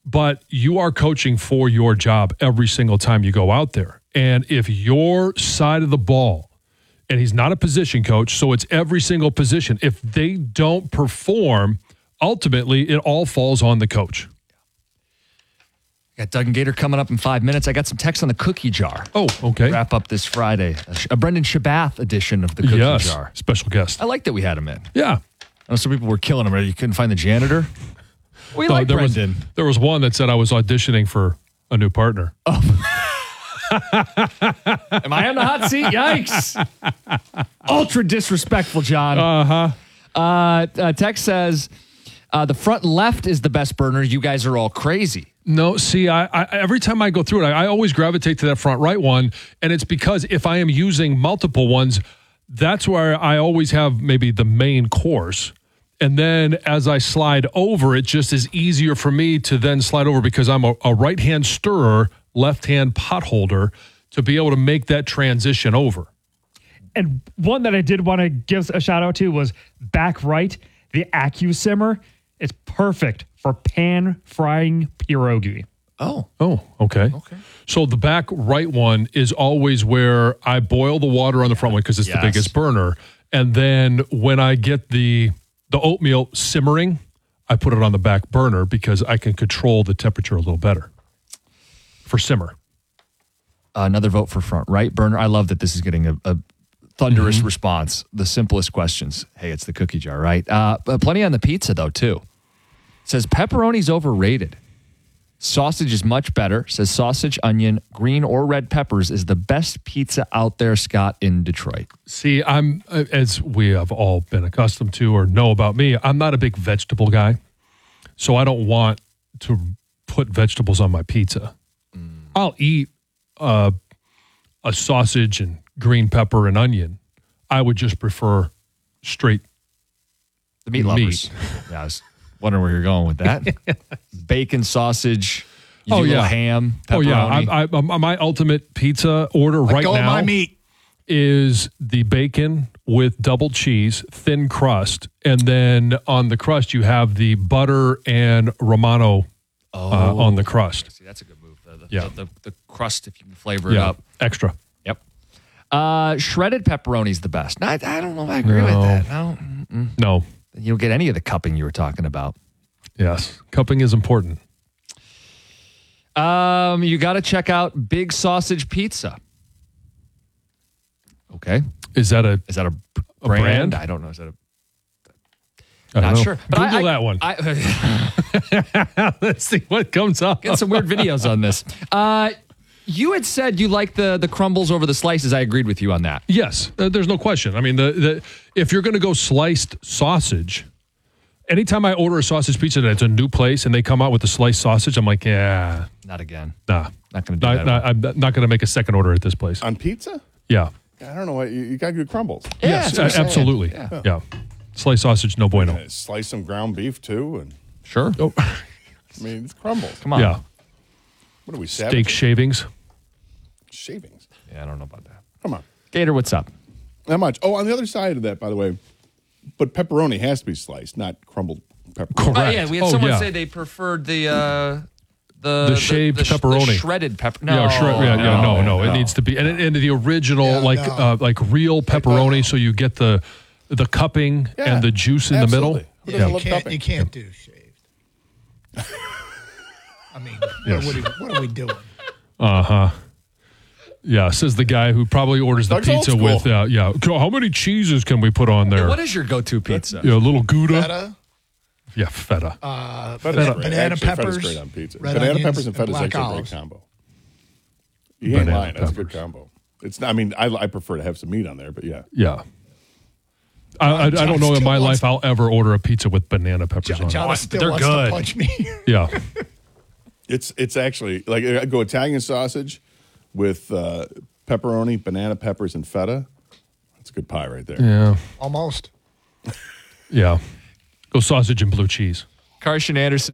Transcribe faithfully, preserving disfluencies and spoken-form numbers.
but you are coaching for your job every single time you go out there. And if your side of the ball, and he's not a position coach, so it's every single position, if they don't perform, ultimately it all falls on the coach. Got Doug and Gator coming up in five minutes. I got some text on the cookie jar. Oh, okay. Wrap up this Friday. A, a Brendan Shabath edition of the cookie yes, jar. Special guest. I like that we had him in. Yeah. I know some people were killing him. You couldn't find the janitor. We no, like there Brendan. Was, there was one that said I was auditioning for a new partner. Oh. Am I on the hot seat? Yikes. Ultra disrespectful, John. Uh-huh. Uh, uh, text says, uh, the front left is the best burner. You guys are all crazy. No, see, I, I every time I go through it, I, I always gravitate to that front right one, and it's because if I am using multiple ones, that's where I always have maybe the main course. And then as I slide over, it just is easier for me to then slide over because I'm a, a right-hand stirrer, left-hand pot holder, to be able to make that transition over. And one that I did want to give a shout out to was back right, the AccuSimmer. It's perfect for pan frying pierogi. Oh. Oh, okay. Okay. So the back right one is always where I boil the water on the front one because it's Yes. the biggest burner. And then when I get the the oatmeal simmering, I put it on the back burner because I can control the temperature a little better for simmer. Another vote for front right burner. I love that this is getting a, a thunderous Mm-hmm. response. The simplest questions. Hey, it's the cookie jar, right? Uh, but plenty on the pizza, though, too. Says pepperoni's overrated. Sausage is much better. Says sausage, onion, green or red peppers is the best pizza out there, Scott, in Detroit. See, I'm, as we have all been accustomed to or know about me, I'm not a big vegetable guy. So I don't want to put vegetables on my pizza. Mm. I'll eat uh, a sausage and green pepper and onion. I would just prefer straight The meat lovers. Yeah, I was wondering where you're going with that. Bacon, sausage, you Oh, do a little yeah. ham, pepperoni. Oh, yeah. I, I, my ultimate pizza order right go now my meat. is the bacon with double cheese, thin crust, and then on the crust you have the butter and Romano oh. uh, on the crust. See, that's a good move. The, the, Yeah. the, the, the crust, if you can flavor it Yeah, up. extra. Yep. Uh, shredded pepperoni is the best. No, I, I don't know if I agree No. with that. No. Mm-mm. No. You don't get any of the cupping you were talking about. Yes. Cupping is important. Um, you got to check out Big Sausage Pizza. Okay. Is that a, Is that a, a brand? brand? I don't know. Is that a I don't Not know. sure. But Google I, that one. I, Let's see what comes up. Got some weird videos on this. Uh, you had said you like the the crumbles over the slices. I agreed with you on that. Yes, uh, there's no question. I mean, the, the if you're going to go sliced sausage, anytime I order a sausage pizza and it's a new place and they come out with the sliced sausage, I'm like, yeah, Not again. nah. Not going to do Not, that. not, I'm not going to make a second order at this place. On pizza? Yeah. I don't know what you, you got to do crumbles. Yeah, yes, that's what I'm a- saying. absolutely. Yeah. Yeah. Sliced sausage, no bueno. Uh, Slice some ground beef too, and Sure. Oh, I mean it's crumbles. Come on. yeah. What are we Steak savage? shavings. Shavings. Yeah, I don't know about that. Come on. Gator, what's up? How much? Oh, on the other side of that, by the way, but pepperoni has to be sliced, not crumbled pepperoni. Correct. Oh, yeah, we had Oh, someone yeah. say they preferred the uh, the The shaved sh- pepperoni. the shredded pepper. No, yeah, shred, yeah, yeah, no, no, no. It needs to be, and, and the original, Yeah, like, no. uh, like real pepperoni, so you get the the cupping Yeah, and the juice in absolutely. the Who middle. doesn't You love can't, cupping? you can't do shaved. I mean, Yes. what, are we, what are we doing? Uh huh. Yeah, says the guy who probably orders the Doug's old pizza school. with, uh, yeah. How many cheeses can we put on there? What is your go-to pizza? Yeah, a little Gouda. Feta, Yeah, feta. uh, Feta's banana, great. banana Actually, peppers, Feta's great on pizza. red Banana onions, peppers and and feta is black actually a great olives. combo. You ain't Banana lying. That's a good peppers. combo. It's. Not, I mean, I, I prefer to have some meat on there, but yeah. Yeah. I, I, I don't know in Still my wants- life I'll ever order a pizza with banana peppers John, on John it. still they're wants good. to punch me. Yeah. It's it's actually like I go Italian sausage with uh, pepperoni, banana peppers, and feta. That's a good pie right there. Yeah. Almost. Yeah. Go sausage and blue cheese. Carson Anderson.